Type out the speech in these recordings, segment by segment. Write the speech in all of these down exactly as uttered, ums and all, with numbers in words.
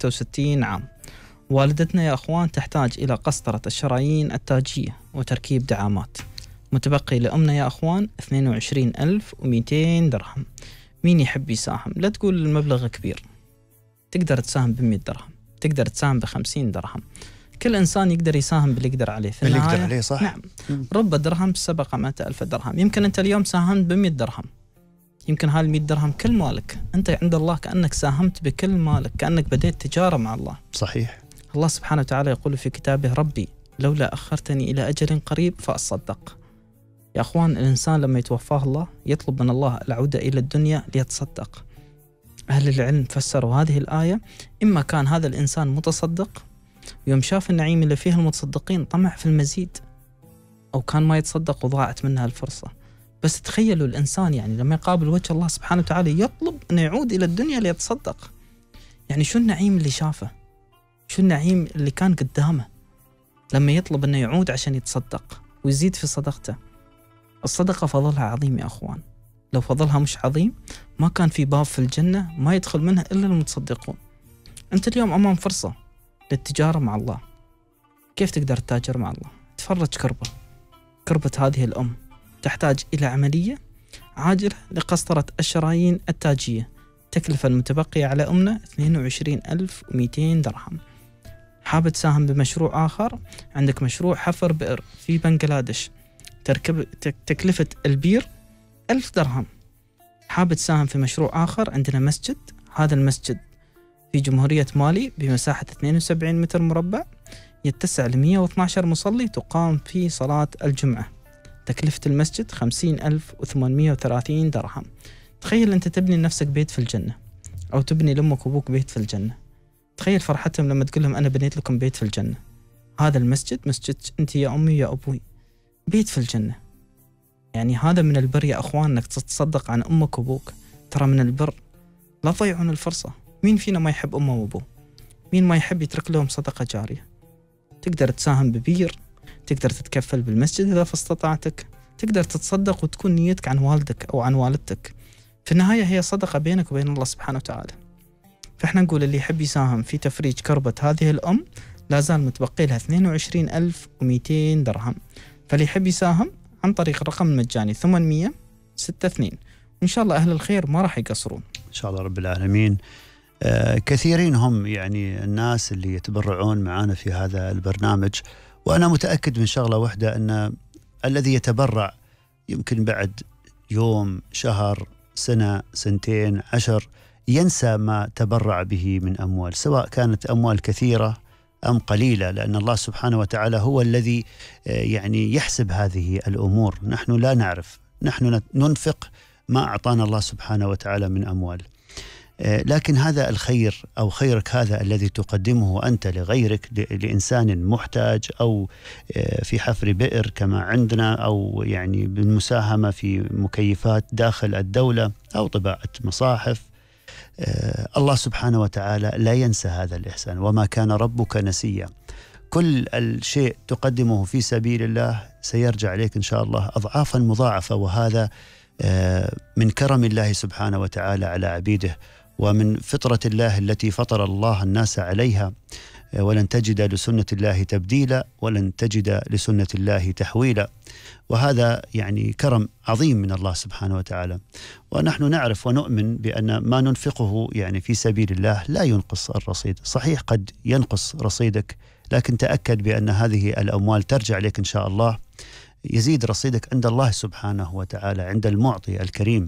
ستة وستين عام. والدتنا يا أخوان تحتاج إلى قسطرة الشرايين التاجية وتركيب دعامات. متبقي لأمنا يا أخوان اثنين وعشرين ألف ومئتين درهم. مين يحب يساهم؟ لا تقول المبلغ كبير، تقدر تساهم بمئة درهم، تقدر تساهم بخمسين درهم. كل إنسان يقدر يساهم باللي يقدر عليه في باللي النهاية. يقدر عليه صح. نعم. رب درهم سبق مئة ألف درهم. يمكن أنت اليوم ساهمت بمئة درهم، يمكن هاي المئة درهم كل مالك. أنت عند الله كأنك ساهمت بكل مالك، كأنك بديت تجارة مع الله. صحيح. الله سبحانه وتعالى يقول في كتابه: ربي لولا أخرتني إلى أجل قريب فأصدق. يا أخوان، الإنسان لما يتوفاه الله يطلب من الله العودة إلى الدنيا ليتصدق. أهل العلم فسروا هذه الآية: إما كان هذا الإنسان متصدق يوم شاف النعيم اللي فيه المتصدقين طمع في المزيد، أو كان ما يتصدق وضاعت منها الفرصة. بس تخيلوا الإنسان يعني لما يقابل وجه الله سبحانه وتعالى يطلب أن يعود إلى الدنيا ليتصدق. يعني شو النعيم اللي شافه، شو النعيم اللي كان قدامه لما يطلب أنه يعود عشان يتصدق ويزيد في صدقته. الصدقة فضلها عظيم يا أخوان، لو فضلها مش عظيم ما كان في باب في الجنة ما يدخل منها إلا المتصدقون. أنت اليوم أمام فرصة للتجارة مع الله. كيف تقدر تتاجر مع الله؟ تفرج كربة كربة هذه الأم تحتاج إلى عملية عاجلة لقسطرة الشرايين التاجية. تكلفة المتبقية على أمنا اثنين وعشرين ألف ومئتين درهم. حابب تساهم بمشروع آخر؟ عندك مشروع حفر بئر في بنغلاديش، تركب تكلفة البير ألف درهم. حابب تساهم في مشروع آخر؟ عندنا مسجد، هذا المسجد في جمهورية مالي بمساحة اثنين وسبعين متر مربع، يتسع ل مئة واثني عشر مصلي تقام فيه صلاة الجمعة. تكلفة المسجد خمسين ألف وثمانمئة وثلاثين درهم. تخيل أنت تبني لنفسك بيت في الجنة، أو تبني لأمك وأبوك بيت في الجنة. تخيل فرحتهم لما تقول لهم أنا بنيت لكم بيت في الجنة. هذا المسجد مسجد أنت يا أمي يا أبوي، بيت في الجنة. يعني هذا من البر يا أخوان أنك تتصدق عن أمك وأبوك. ترى من البر، لا تضيعون الفرصة. مين فينا ما يحب أمه وأبوه؟ مين ما يحب يترك لهم صدقة جارية؟ تقدر تساهم ببير، تقدر تتكفل بالمسجد إذا فاستطعتك، تقدر تتصدق وتكون نيتك عن والدك أو عن والدتك. في النهاية هي صدقة بينك وبين الله سبحانه وتعالى. فإحنا نقول اللي يحب يساهم في تفريج كربة هذه الأم لا زال متبقي لها اثنين وعشرين ألف ومئتين درهم. فاللي يحب يساهم عن طريق الرقم المجاني ثمانمئة ستة اثنين، وإن شاء الله أهل الخير ما راح يقصرون إن شاء الله رب العالمين. آه كثيرين هم يعني الناس اللي يتبرعون معنا في هذا البرنامج، وأنا متأكد من شغلة واحدة، أن الذي يتبرع يمكن بعد يوم، شهر، سنة، سنتين، عشر ينسى ما تبرع به من أموال، سواء كانت أموال كثيرة أم قليلة، لأن الله سبحانه وتعالى هو الذي يعني يحسب هذه الأمور. نحن لا نعرف، نحن ننفق ما أعطانا الله سبحانه وتعالى من أموال، لكن هذا الخير أو خيرك هذا الذي تقدمه أنت لغيرك، لإنسان محتاج، أو في حفر بئر كما عندنا، أو يعني بالمساهمة في مكيفات داخل الدولة، أو طباعة مصاحف، الله سبحانه وتعالى لا ينسى هذا الإحسان. وما كان ربك نسيا. كل الشيء تقدمه في سبيل الله سيرجع عليك إن شاء الله أضعافا مضاعفة، وهذا من كرم الله سبحانه وتعالى على عبيده، ومن فطرة الله التي فطر الله الناس عليها. ولن تجد لسنة الله تبديلا، ولن تجد لسنة الله تحويلا. وهذا يعني كرم عظيم من الله سبحانه وتعالى. ونحن نعرف ونؤمن بأن ما ننفقه يعني في سبيل الله لا ينقص الرصيد. صحيح قد ينقص رصيدك، لكن تأكد بأن هذه الأموال ترجع لك إن شاء الله، يزيد رصيدك عند الله سبحانه وتعالى، عند المعطي الكريم.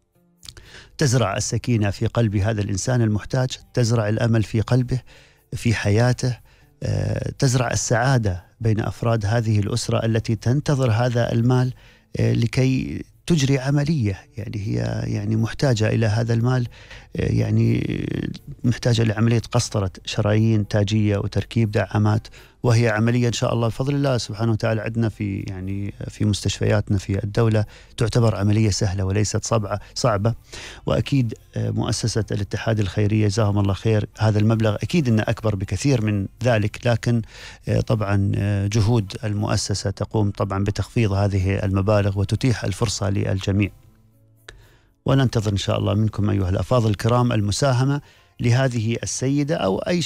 تزرع السكينة في قلب هذا الإنسان المحتاج، تزرع الأمل في قلبه، في حياته، تزرع السعادة بين أفراد هذه الأسرة التي تنتظر هذا المال لكي تجري عملية. يعني هي يعني محتاجة إلى هذا المال، يعني محتاجة لعملية قسطرة شرايين تاجية وتركيب دعامات، وهي عملية إن شاء الله بفضل الله سبحانه وتعالى عندنا في يعني في مستشفياتنا في الدولة تعتبر عملية سهلة وليست صعبة صعبة. وأكيد مؤسسة الاتحاد الخيرية جزاهم الله خير، هذا المبلغ أكيد إنه أكبر بكثير من ذلك، لكن طبعا جهود المؤسسة تقوم طبعا بتخفيض هذه المبالغ وتتيح الفرصة للجميع. وننتظر إن شاء الله منكم أيها الأفاضل الكرام المساهمة لهذه السيدة أو أي